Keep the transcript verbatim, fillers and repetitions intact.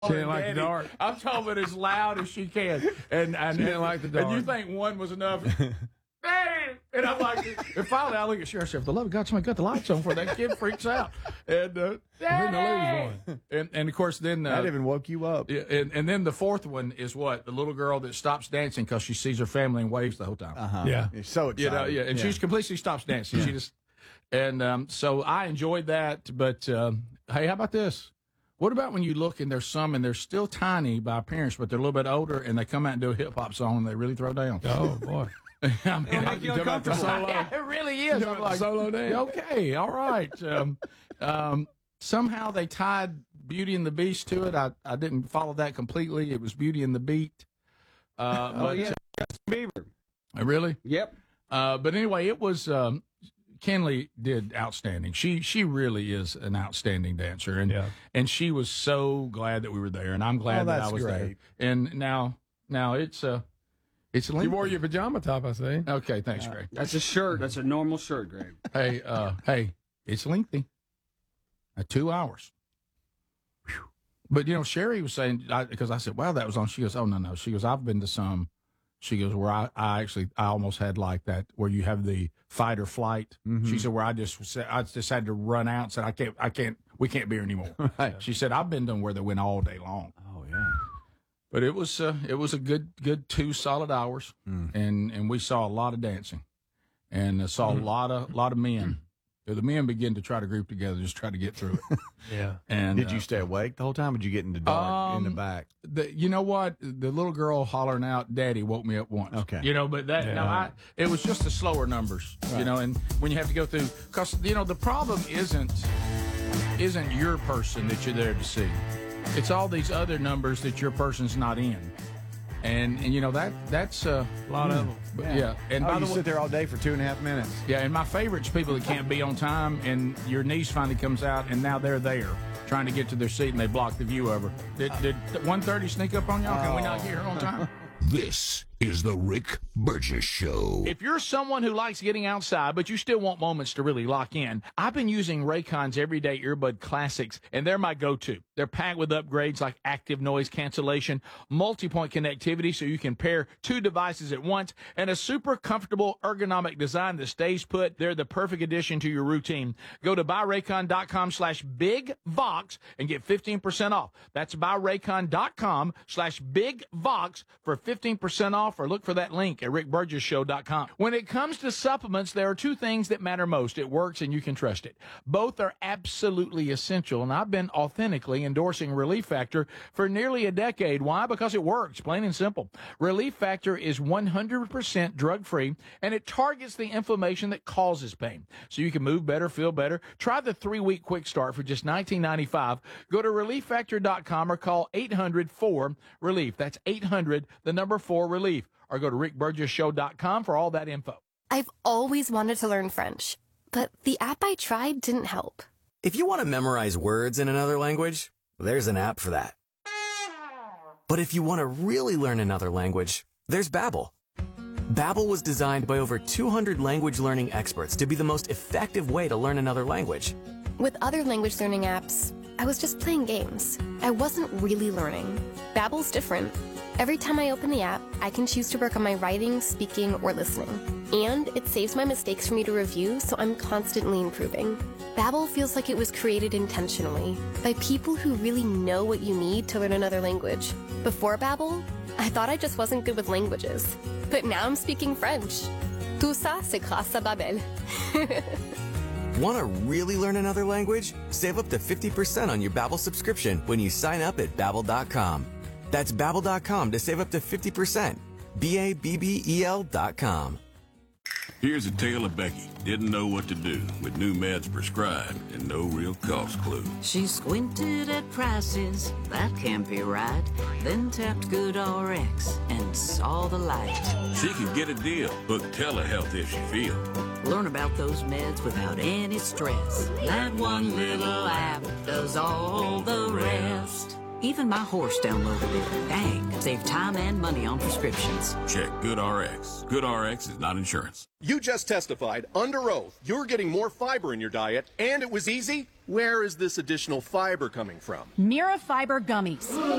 She didn't like the dark. I'm talking as loud as she can. And, and She didn't like the dark. And you think one was enough? Hey! And I'm like, and finally I look at Sheriff, for the love of God, somebody cut the lights on for that kid freaks out. And, uh, then the lose one. And, and of course, then. Uh, That even woke you up. yeah, and, and then the fourth one is what? The little girl that stops dancing because she sees her family and waves the whole time. Uh-huh. Yeah. You're so excited. You know, yeah, and she's completely stops dancing. She just, and um, so I enjoyed that. But um, hey, how about this? What about when you look and there's some and they're still tiny by appearance, but they're a little bit older and they come out and do a hip hop song and they really throw down? Oh, boy. I mean, It'll make you uncomfortable. Solo. Yeah, it really is. I'm like, Solo dance. okay, all right. Um, um, somehow they tied Beauty and the Beast to it. I, I didn't follow that completely. It was Beauty and the Beat. Uh, Oh, but, yeah. Justin Bieber. uh, really? Yep. Uh, but anyway, it was um, Kenley did outstanding. She she really is an outstanding dancer, and Yeah. and she was so glad that we were there, and I'm glad Oh, that I that's was there. great. And now now it's uh it's You lengthy. wore your pajama top, I see. Okay, thanks, Greg. That's a shirt. That's a normal shirt, Greg. Hey, uh, hey, it's lengthy. Uh, two hours. Whew. But you know, Sherry was saying because I, I said, "Wow, that was on." She goes, "Oh no, no." She goes, "I've been to some." She goes, "Where I, I actually, I almost had like that, where you have the fight or flight." Mm-hmm. She said, "Where I just, said, I just had to run out and said, I can't, I can't, we can't be here anymore." Right. She said, "I've been to them where they went all day long." Oh, yeah. But it was, uh, it was a good, good two solid hours, Mm. and and we saw a lot of dancing, and uh, saw a lot of, lot of men. The men begin to try to group together, just try to get through it. Yeah. And Did you uh, stay awake the whole time? Or did you get in the dark in the Um, back? the, you know what? The little girl hollering out, "Daddy," woke me up once. Okay. You know, but that Yeah. no, I, it was just the slower numbers. You know, and when you have to go through, because you know the problem isn't isn't your person that you're there to see. It's all these other numbers that your person's not in, and and you know that that's uh, A lot of them. but, yeah. And Oh, by you the way, sit there all day for two and a half minutes. yeah, and my favorite's people that can't be on time, and your niece finally comes out, and now they're there trying to get to their seat, and they block the view over. Did did one thirty sneak up on y'all? Can we not get here on time? This is the Rick Burgess Show. If you're someone who likes getting outside, but you still want moments to really lock in, I've been using Raycon's Everyday Earbud Classics, and they're my go-to. They're packed with upgrades like active noise cancellation, multi-point connectivity so you can pair two devices at once, and a super comfortable ergonomic design that stays put. They're the perfect addition to your routine. Go to buyraycon.com slash bigvox and get fifteen percent off. That's buyraycon.com slash bigvox for fifteen percent off, or look for that link at rick burgess show dot com. When it comes to supplements, there are two things that matter most. It works and you can trust it. Both are absolutely essential, and I've been authentically endorsing Relief Factor for nearly a decade. Why? Because it works, plain and simple. Relief Factor is one hundred percent drug-free, and it targets the inflammation that causes pain. So you can move better, feel better. Try the three-week quick start for just nineteen ninety-five. Go to relief factor dot com or call eight hundred four relief. That's eight hundred, the number four relief. Or go to rick burgess show dot com for all that info. I've always wanted to learn French, but the app I tried didn't help. If you want to memorize words in another language, there's an app for that. But if you want to really learn another language, there's Babbel. Babbel was designed by over two hundred language learning experts to be the most effective way to learn another language. With other language learning apps, I was just playing games. I wasn't really learning. Babbel's different. Every time I open the app, I can choose to work on my writing, speaking, or listening. And it saves my mistakes for me to review, so I'm constantly improving. Babbel feels like it was created intentionally by people who really know what you need to learn another language. Before Babbel, I thought I just wasn't good with languages. But now I'm speaking French. Tout ça, c'est grâce à Babbel. Want to really learn another language? Save up to fifty percent on your Babbel subscription when you sign up at babbel dot com. That's babbel dot com to save up to fifty percent. B A B B E L dot com. Here's a tale of Becky. Didn't know what to do with new meds prescribed and no real cost clue. She squinted at prices, that can't be right. Then tapped GoodRx and saw the light. She could get a deal. Book telehealth if she feel. Learn about those meds without any stress. That one little app does all the rest. Even my horse downloaded it. Dang, save time and money on prescriptions. Check GoodRx. GoodRx is not insurance. You just testified under oath you're getting more fiber in your diet, and it was easy. Where is this additional fiber coming from? Mira Fiber Gummies.